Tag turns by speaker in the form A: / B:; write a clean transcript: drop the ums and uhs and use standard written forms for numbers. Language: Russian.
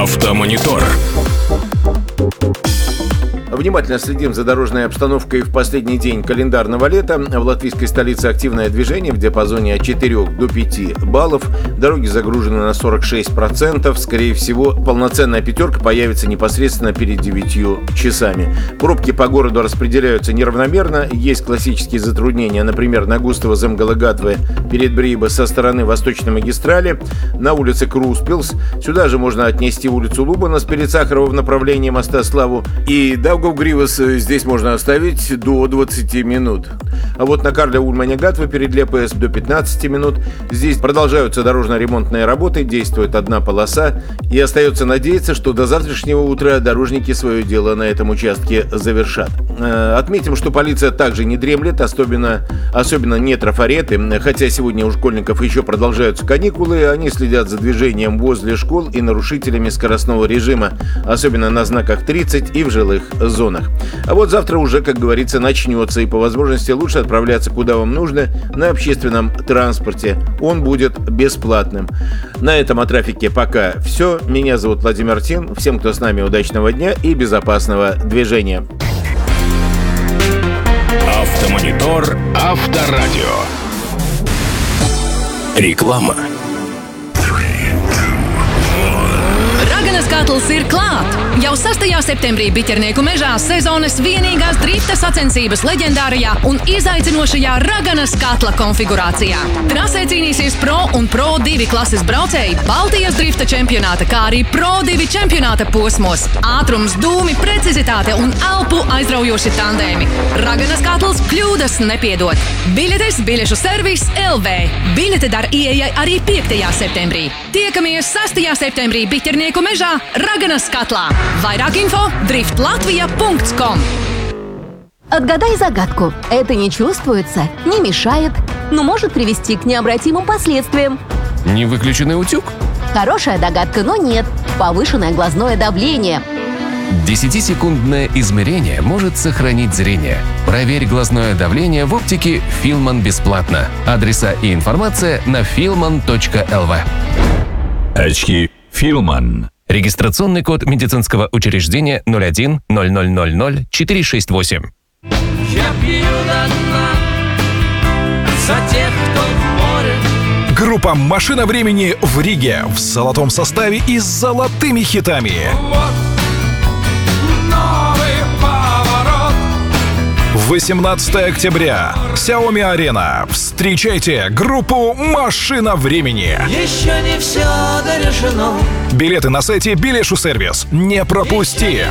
A: Автомонитор.
B: Внимательно следим за дорожной обстановкой в последний день календарного лета. В латвийской столице активное движение в диапазоне от 4 до 5 баллов. Дороги загружены на 46%. Скорее всего, полноценная пятерка появится непосредственно перед 9 часами. Пробки по городу распределяются неравномерно. Есть классические затруднения, например, на Густаво-Земгала-Гатве перед Бриба со стороны восточной магистрали, на улице Круспилс. Сюда же можно отнести улицу Лубанас перед Сахарова в направлении моста Славу. И Даугавгривас здесь можно оставить до 20 минут. А вот на Карля Ульманя-Гатве перед Лепес до 15 минут. Здесь продолжаются дорожно-ремонтные работы, действует одна полоса. И остается надеяться, что до завтрашнего утра дорожники свое дело на этом участке завершат. Отметим, что полиция также не дремлет, особенно не трафареты. Хотя сегодня у школьников еще продолжаются каникулы, они следят за движением возле школ и нарушителями скоростного режима, особенно на знаках 30 и в жилых зонах. А вот завтра уже, как говорится, начнется, и по возможности лучше отправляться куда вам нужно на общественном транспорте. Он будет бесплатным. На этом о трафике пока все. Меня зовут Владимир Тин. Всем, кто с нами, удачного дня и безопасного движения.
A: Автомонитор Авторадио. Реклама.
C: Raganas katls ir klāt! Jau 6. septembrī Biķernieku mežā sezonas vienīgās drifta sacensības leģendārajā un izaicinošajā Raganas katla konfigurācijā. Trasē cīnīsies Pro un Pro 2 klases braucēji Baltijas drifta čempionāta, kā arī Pro 2 čempionāta posmos. Ātrums, dūmi, precizitāte un elpu aizraujoši tandēmi. Raganas katls kļūdas nepiedod. Biļetes biļešu servis LV. Biļete dar ieejai arī 5. septembrī. Tiekamies 6. septembrī Biķernieku mežā Raganas katlā. Vairāk info driftlatvia.com.
D: Отгадай загадку. Это не чувствуется, не мешает, но может привести к необратимым последствиям.
E: Невыключенный утюг?
D: Хорошая догадка, но нет. Повышенное глазное давление.
E: 10-секундное измерение может сохранить зрение. Проверь глазное давление в оптике Филман бесплатно. Адреса и информация на filman.lv.
A: Очки Филман.
E: Регистрационный код медицинского учреждения 01 0000 468.
F: Я пью до дна за тех, кто в море.
G: Группа «Машина времени» в Риге в золотом составе и с золотыми хитами.
F: Вот новый поворот.
G: 18 октября. Xiaomi-арена. Встречайте группу «Машина времени».
F: Еще не все дорешено.
G: Билеты на сайте Билешу Сервис. Не пропусти!